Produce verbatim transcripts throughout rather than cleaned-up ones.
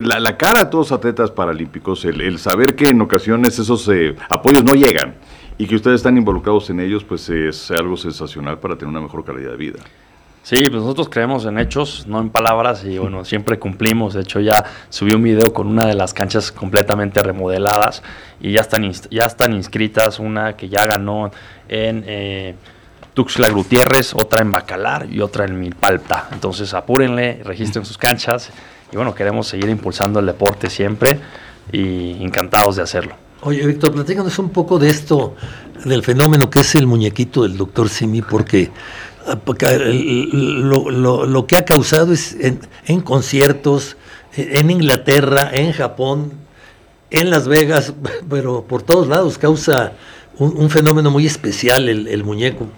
la, la cara a todos los atletas paralímpicos, el, el saber que en ocasiones esos eh, apoyos no llegan y que ustedes están involucrados en ellos, pues es algo sensacional para tener una mejor calidad de vida. Sí, pues nosotros creemos en hechos, no en palabras, y bueno, siempre cumplimos. De hecho, ya subí un video con una de las canchas completamente remodeladas y ya están, ya están inscritas, una que ya ganó en eh, Tuxtla Gutiérrez, otra en Bacalar y otra en Milpalta. Entonces apúrenle, registren sus canchas y bueno, queremos seguir impulsando el deporte siempre y encantados de hacerlo. Oye, Víctor, platícanos un poco de esto, del fenómeno que es el muñequito del doctor Simi, porque... Porque lo, lo, lo que ha causado es en, en conciertos, en Inglaterra, en Japón, en Las Vegas, pero por todos lados causa un, un fenómeno muy especial el, el muñeco.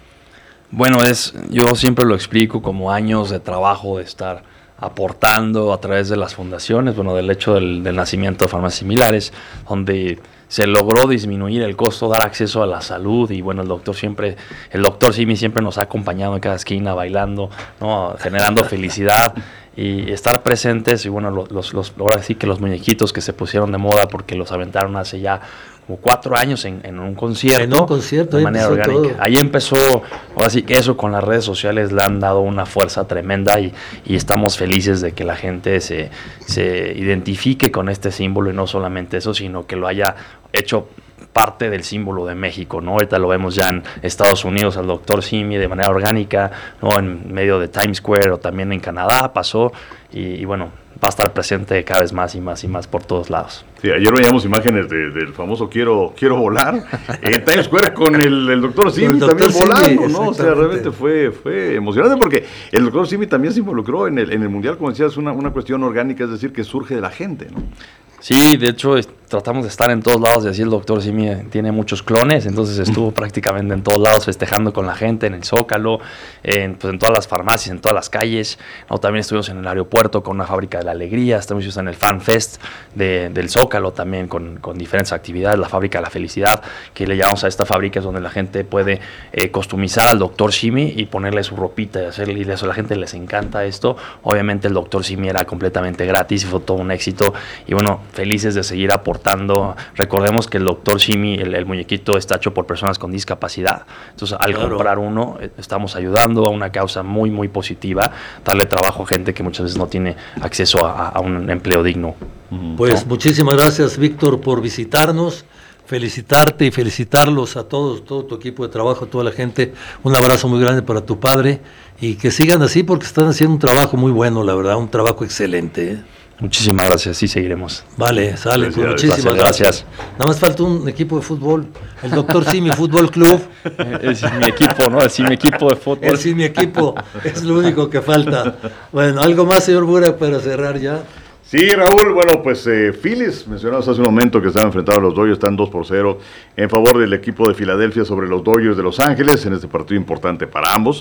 Bueno, es yo siempre lo explico como años de trabajo, de estar aportando a través de las fundaciones, bueno, del hecho del, del nacimiento de farmacias similares, donde se logró disminuir el costo, dar acceso a la salud y bueno, el doctor siempre, el doctor Simi siempre nos ha acompañado en cada esquina bailando, ¿no? Generando felicidad y estar presentes y bueno, los, los, los, ahora sí que los muñequitos que se pusieron de moda porque los aventaron hace ya como cuatro años en, en un concierto. En un concierto, de manera orgánica. Todo. Ahí empezó, ahora sí que eso con las redes sociales le han dado una fuerza tremenda y, y estamos felices de que la gente se, se identifique con este símbolo y no solamente eso, sino que lo haya hecho parte del símbolo de México, ¿no? Ahorita lo vemos ya en Estados Unidos al doctor Simi de manera orgánica, ¿no? En medio de Times Square o también en Canadá pasó y, y bueno, va a estar presente cada vez más y más y más por todos lados. Sí, ayer veíamos imágenes de, del famoso Quiero quiero volar en Times Square con el, el doctor Simi también Simi, volando, ¿no? O sea, realmente fue, fue emocionante porque el doctor Simi también se involucró en el, en el Mundial, como decías, una, una cuestión orgánica, es decir, que surge de la gente, ¿no? Sí, de hecho es, tratamos de estar en todos lados, y así el doctor Simi tiene muchos clones, entonces estuvo prácticamente en todos lados festejando con la gente, en el Zócalo, en, pues, en todas las farmacias, en todas las calles, ¿no? También estuvimos en el aeropuerto con una fábrica de la alegría, estuvimos en el Fan Fest de, del Zócalo también con, con diferentes actividades, la fábrica de la felicidad, que le llamamos a esta fábrica, es donde la gente puede eh, customizar al doctor Simi y ponerle su ropita y hacerle, y eso a la gente les encanta esto. Obviamente el doctor Simi era completamente gratis, fue todo un éxito y bueno, felices de seguir aportando. Recordemos que el doctor Simi, el, el muñequito, está hecho por personas con discapacidad. Entonces, al claro. comprar uno, estamos ayudando a una causa muy, muy positiva, darle trabajo a gente que muchas veces no tiene acceso a, a un empleo digno. Pues ¿no? Muchísimas gracias, Víctor, por visitarnos. Felicitarte y felicitarlos a todos, todo tu equipo de trabajo, a toda la gente. Un abrazo muy grande para tu padre y que sigan así porque están haciendo un trabajo muy bueno, la verdad, un trabajo excelente, ¿eh? Muchísimas gracias, sí seguiremos. Vale, sale, pues muchísimas gracias. gracias. Nada más falta un equipo de fútbol, el doctor Simi Fútbol Club. Es mi equipo, ¿no? El Simi equipo de fútbol. El Simi equipo, es lo único que falta. Bueno, ¿algo más, señor Bura, para cerrar ya? Sí, Raúl, bueno, pues eh, Phillies, mencionamos hace un momento que están enfrentados a los Dodgers, están dos por cero en favor del equipo de Filadelfia sobre los Dodgers de Los Ángeles, en este partido importante para ambos,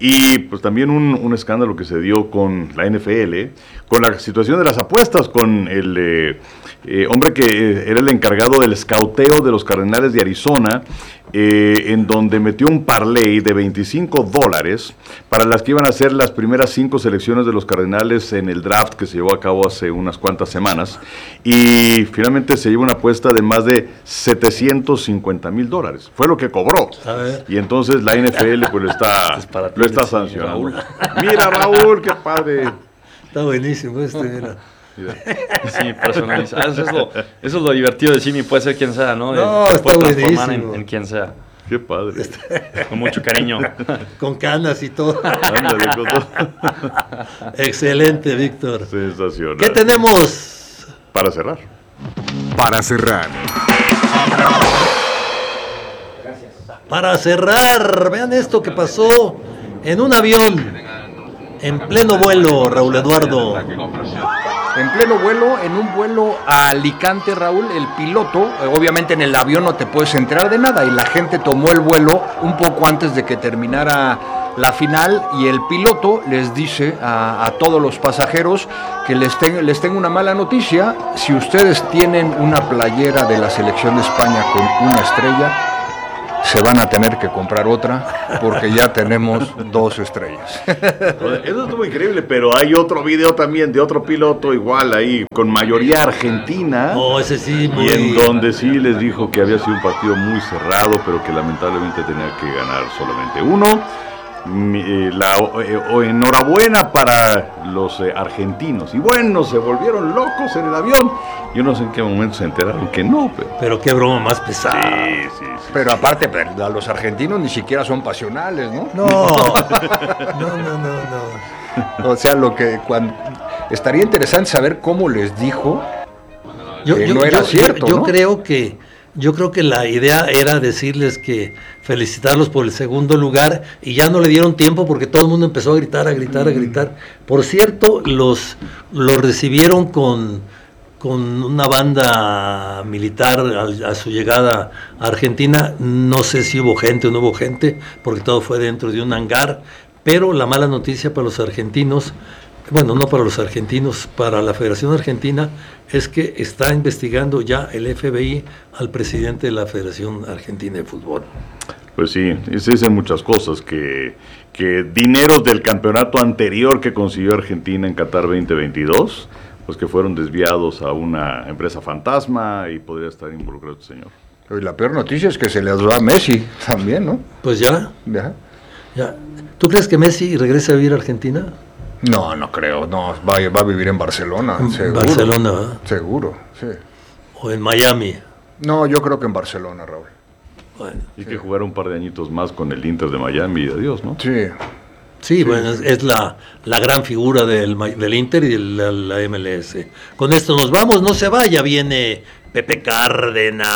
y pues también un, un escándalo que se dio con la N F L, con la situación de las apuestas, con el eh, eh, hombre que eh, era el encargado del escauteo de los Cardenales de Arizona, eh, en donde metió un parlay de veinticinco dólares para las que iban a ser las primeras cinco selecciones de los Cardenales en el draft que se llevó a cabo hace unas cuantas semanas, y finalmente se llevó una apuesta de más de setecientos cincuenta mil dólares, fue lo que cobró, y entonces la N F L pues lo está, lo está sancionando. Raúl. Mira, Raúl, qué padre. Está buenísimo este, mira. Sí, personalizado. Eso es lo, eso es lo divertido de Simi, puede ser quien sea, ¿no? No, de, está buenísimo. En, en quien sea. Qué padre. Con mucho cariño. Con canas y todo. Ándale, con todo. Excelente, Víctor. Sensacional. ¿Qué tenemos? Para cerrar. Para cerrar. Gracias. Para cerrar, vean esto que pasó en un avión. En pleno vuelo, Raúl Eduardo. En pleno vuelo, en un vuelo a Alicante, Raúl, el piloto, obviamente en el avión no te puedes enterar de nada y la gente tomó el vuelo un poco antes de que terminara la final y el piloto les dice a, a todos los pasajeros que les, ten, les tengo una mala noticia. Si ustedes tienen una playera de la selección de España con una estrella, se van a tener que comprar otra porque ya tenemos dos estrellas. Eso estuvo increíble, pero hay otro video también de otro piloto igual ahí, con mayoría argentina. No, ese sí, muy... Y en donde sí les dijo que había sido un partido muy cerrado, pero que lamentablemente tenía que ganar solamente uno. La eh, oh, enhorabuena para los eh, argentinos. Y bueno, se volvieron locos en el avión. Yo no sé en qué momento se enteraron que no. Pero, pero qué broma más pesada. Sí, sí, sí. Pero aparte, pero los argentinos ni siquiera son pasionales, ¿no? No, no, no, no, no. O sea, lo que cuando estaría interesante saber cómo les dijo yo, que yo, no era yo, cierto. Yo, yo ¿no? creo que Yo creo que la idea era decirles que felicitarlos por el segundo lugar y ya no le dieron tiempo porque todo el mundo empezó a gritar, a gritar, a gritar. Por cierto, los, los recibieron con, con una banda militar a, a su llegada a Argentina. No sé si hubo gente o no hubo gente porque todo fue dentro de un hangar, pero la mala noticia para los argentinos, bueno, no para los argentinos, para la Federación Argentina, es que está investigando ya el F B I al presidente de la Federación Argentina de Fútbol. Pues sí, se dicen muchas cosas, que, que dineros del campeonato anterior que consiguió Argentina en Qatar veinte veintidós, pues que fueron desviados a una empresa fantasma y podría estar involucrado este señor. Y la peor noticia es que se les va a Messi también, ¿no? Pues ya, ¿Ya? ya. ¿Tú crees que Messi regrese a vivir a Argentina? No, no creo, no, va, va a vivir en Barcelona, En seguro. Barcelona, ¿verdad? Seguro, sí. O en Miami. No, yo creo que en Barcelona, Raúl. Bueno, Y que jugar un par de añitos más con el Inter de Miami y adiós, ¿no? Sí. sí, bueno, es, es la, la gran figura del, del Inter y de la, la M L S. Con esto nos vamos, no se vaya, viene Pepe Cárdenas.